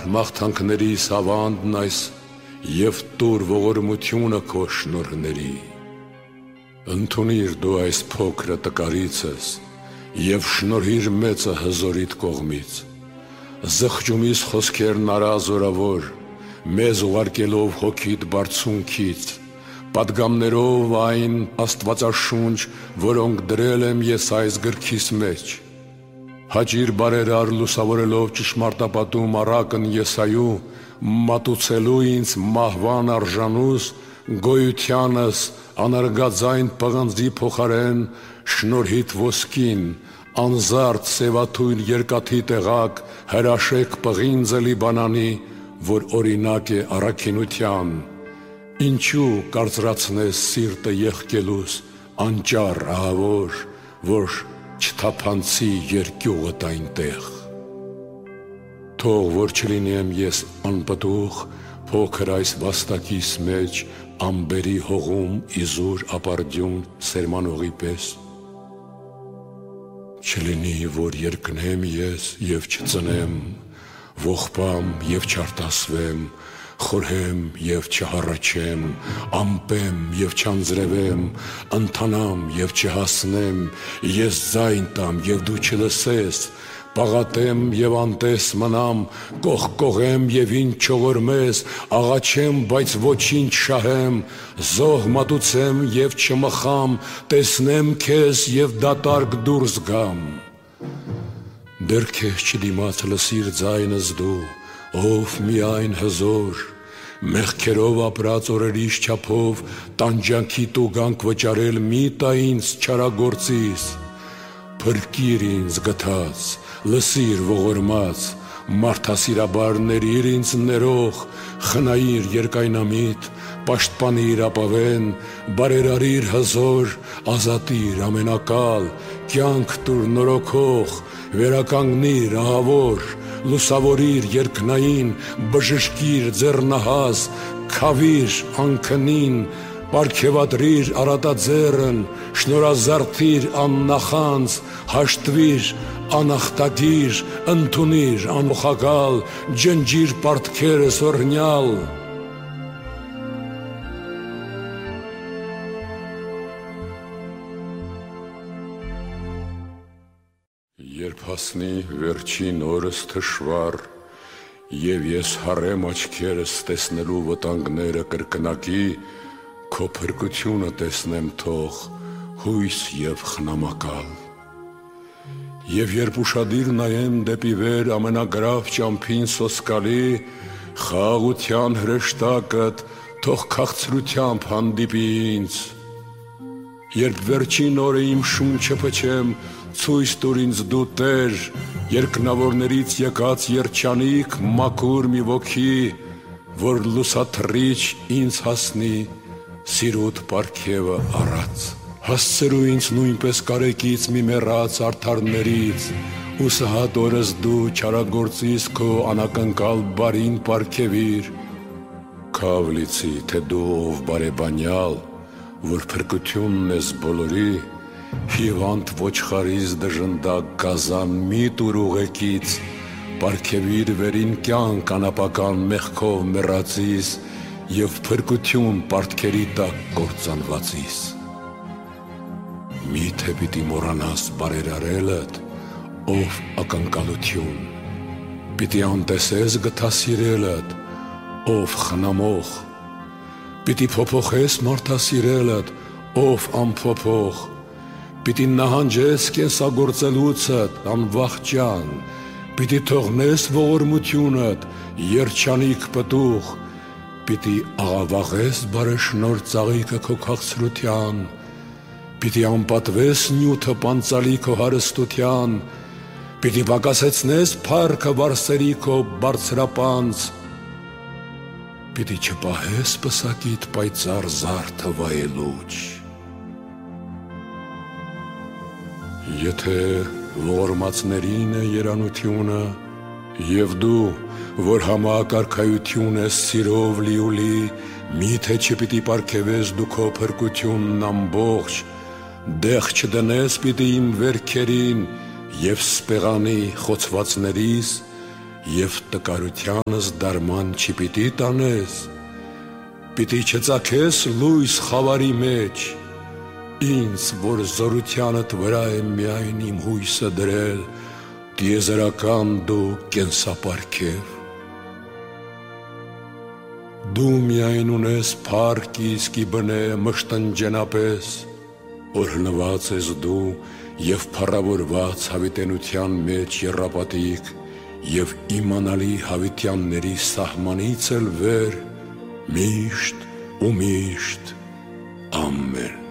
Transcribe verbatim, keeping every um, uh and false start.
մաղթանքներիս ավանդն այս և տուր ողորմությունը քո շնորհների։ Ընդունիր դու այս փոքրը տկարիցս և շնորհիր մեծը հզորիդ կողմից։ Զղջումիս խոսքերն արա զորավոր, մեզ ուղարկելով հոգիդ բարձունքից, պատգամներով այն աստվածաշունչ, որոնք դրել եմ ես այս գրքիս մեջ։ Հաճիր բարերար լուսավորելով ճշմարտապատում առակն Եսայու, մատուցելու ինձ մահվան արժանուս, գոյությանս անարգաձայն պղնձի փոխարեն շնորհիդ ոսկին, անզարդ սևաթույն երկաթի տեղակ հրաշեք պղինձը Լիբանանի, որ օրինակ է առաքինության։ Ինչու կարծրացնես սիրտը եղկելուս անճար ահավոր, որ չթափանցի երկյուղդ այնտեղ։ Թող որ չլինեմ ես անպտուղ, փոքր այս վաստակիս մեջ ամբերի հողում իզուր ապարդյուն սերմանողի պես։ Չլինի, որ երկնեմ ես և չծնեմ, ողբամ և չարտասվեմ, խորհեմ և չհառաչեմ, ամպեմ և չանձրևեմ, ընթանամ և չհասնեմ, ես ձայն տամ և դու չլսես, պաղատեմ և անտես մնամ, կողկողեմ և ինչ չողորմես, աղաչեմ, բայց ոչինչ շահեմ, զոհ մատուցեմ և չմխամ, տեսնեմ քեզ և դատարկ դուրս գամ։ Դեռ քեզ չդիմաց լսիր ձայնս դու, ով միայն հզոր, մեղքերով ապրած օրերիս չափով տանջանքի տուգանք վճարել մի տա ինձ չարագործիս։ Փրկիր ինձ գթած, լսիր ողորմած, մարդասիրաբար ներիր ինձ ներող, խնայիր երկայնամիտ, պաշտպանիր ապավեն, բարերարիր հզոր, ազատիր ամենակալ, կյանք տուր նորոգող, վերականգնիր ահավոր, լուսավորիր երկնային, բժշկիր ձեռնահաս, քավիր անքնին, պարգևատրիր առատաձեռն, շնորհազարդիր աննախանձ, հաշտվիր անախտագիր, ընդունիր անոխակալ, ջնջիր պարտքերս օրհնյալ։ Երբ հասնի վերջին օրս թշվառ, և ես հառեմ աչքերս տեսնելու վտանգները կրկնակի, քո փրկությունը տեսնեմ թող, հույս և խնամակալ։ Եվ երբ ուշադիր նայեմ դեպի վեր ամենագրավ ճամփին սոսկալի, խաղաղության հրեշտակդ թող քաղցրությամբ հանդիպի ինձ։ Երբ վերջին օրը իմ շունչը փչեմ, ցույց տուր ինձ դու Տեր, երկնավորներից եկած երջանիկ մաքուր մի ոգի, որ լուսաթռիչ ինձ հասնի սիրուդ պարգևը առած։ Հասցրու ինձ նույնպես կարեկից մի մեռած արդարներից, ու սհատ օրս դու չարագործիս քո անակնկալ բարին պարգևիր։ Քավ լիցի, թե դու ով բարեբանյալ, որ փրկությունն ես բոլորի, հիվանդ ոչխարից դժնդակ գազան մի տուր ուղեկից, պարգևիր վերին կյանք անապական մեղքով մեռածիս և փրկություն պարտքերի տակ կործանվածիս։ Միթե պիտի մոռանաս բարերարելդ, ով ակնկալություն, պիտի անտեսես գթասիրելդ, ով խնամող, պիտի փոփոխես մարդասիրելդ, ով անփոփոխ, պիտի նահանջես կենսագործելուցդ անվախճան, պիտի թողնես ողորմությունդ, երջանիկ պտուղ, պիտի աղավաղես բարեշնոր ծաղիկը քո քաղցրության, պիտի անպատվես նյութը պանծալի քո հարստության, պիտի պակասեցնես փառքը վարսերի քո բարձրապանծ, պիտի չպահես պսակիդ պայծառ զարդը վայելուչ։ Եթե ողորմածներին է երանությունը, և դու, որ համակարգայություն ես սիրով լիուլի, միթե չպիտի պարգևես դու քո փրկությունն ամբողջ, դեղ չդնես պիտի իմ վերքերին և սպեղանի խոցվածներիս, և տկարությանս դարման չպիտի տանես, պիտի չծագես լույս խավարի մեջ, ինձ, որ զորությանդ վրա եմ միայն իմ հույսը դրել, տիեզերական դու կենսապարգև։ Դու միայն ունես փառք իսկի բնե մշտնջենապես, օրհնված ես դու և փառավորված հավիտենության մեջ եռապատիկ և իմանալի հավիտյանների սահմանից էլ վեր, միշտ ու միշտ, ամեն։